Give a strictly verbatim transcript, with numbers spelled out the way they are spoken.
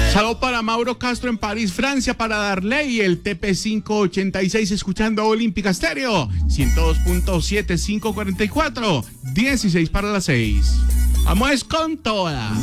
Saludos para Mauro Castro en París, Francia, para Darley, el T P cinco ochenta y seis, escuchando Olímpica Estéreo, ciento dos punto siete, quinientos cuarenta y cuatro, dieciséis para las seis. Vamos con toda.